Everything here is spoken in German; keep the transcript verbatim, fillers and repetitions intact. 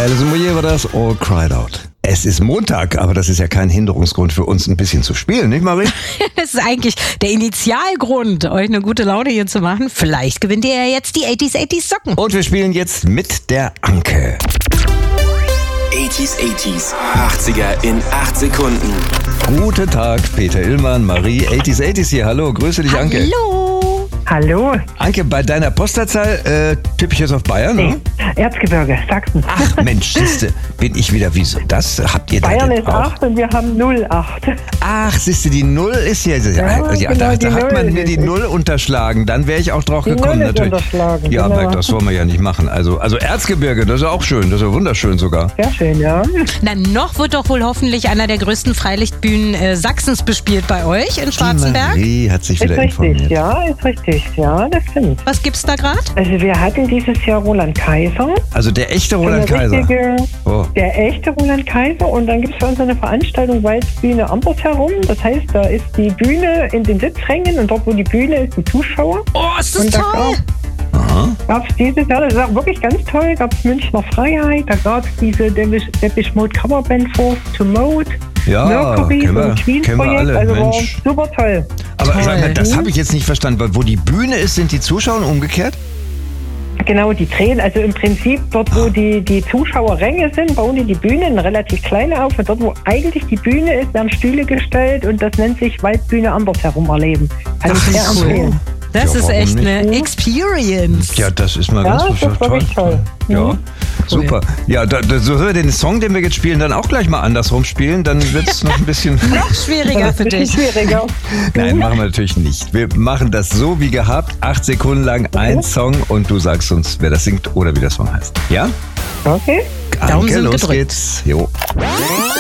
Alison Moyet war das, All Cried Out. Es ist Montag, aber das ist ja kein Hinderungsgrund für uns, ein bisschen zu spielen, nicht Marie? Das ist eigentlich der Initialgrund, euch eine gute Laune hier zu machen. Vielleicht gewinnt ihr ja jetzt die achtziger achtziger Socken. Und wir spielen jetzt mit der Anke. achtziger achtziger, achtziger in acht Sekunden. Guten Tag, Peter Illmann, Marie, achtziger achtziger hier. Hallo, grüße dich, Anke. Hallo. Hallo. Anke, bei deiner Postleitzahl äh, tippe ich jetzt auf Bayern, Nee. ne? Erzgebirge, Sachsen. Ach Mensch, siehste, bin ich wieder wieso? Das habt ihr da Bayern denn ist auch? acht und wir haben null acht. Ach, siehste, die Null ist ja... Ja, ja, genau, da, die da hat man Null mir die ist- Null unterschlagen, dann wäre ich auch drauf Die gekommen. Null ist natürlich. unterschlagen, Ja, genau. aber das wollen wir ja nicht machen. Also, also Erzgebirge, das ist auch schön, das ist ja wunderschön sogar. Sehr schön, ja. Na, noch wird doch wohl hoffentlich einer der größten Freilichtbühnen äh, Sachsens bespielt bei euch in Schwarzenberg. Die Marie hat sich Ist wieder richtig, informiert. ja, ist richtig. Ja, das stimmt. Was gibt's da gerade? Also wir hatten dieses Jahr Roland Kaiser. Also der echte Roland Der Kaiser. richtige- Oh. Der echte Roland Kaiser. Und dann gibt es für uns eine Veranstaltung Waldbühne Ambers herum. Das heißt, da ist die Bühne in den Sitzrängen und dort, wo die Bühne ist, die Zuschauer. Oh, ist das Und da toll! gab es dieses Jahr, das ist auch wirklich ganz toll, gab es Münchner Freiheit, da gab es diese Depeche Depeche Mode Coverband Force to Mode, Ja, Mercury kennen wir- und Queen kennen wir Projekt, alle, also war Mensch. super toll. Aber Toll. sag mal, das Mhm. habe ich jetzt nicht verstanden, weil wo die Bühne ist, sind die Zuschauer und umgekehrt? Genau, die drehen, also im Prinzip dort, wo die, die Zuschauerränge sind, bauen die die Bühne eine relativ kleine auf und dort, wo eigentlich die Bühne ist, werden Stühle gestellt und das nennt sich Waldbühne Ambers herum erleben. Kann ich sehr Ach so. empfehlen. Das Ja, ist warum echt nicht? eine Experience. Ja, das ist mal Ja, ganz das ist wirklich toll. Ja, Mhm. super. Ja, da, da, so hören wir den Song, den wir jetzt spielen, dann auch gleich mal andersrum spielen. Dann wird es noch ein bisschen... Noch schwieriger Das für ist ein dich. bisschen schwieriger. Nein, machen wir natürlich nicht. Wir machen das so wie gehabt. Acht Sekunden lang ein Song und du sagst uns, wer das singt oder wie der Song heißt. Ja? Okay. Daumen Anke, sind los gedrückt. geht's. Jo.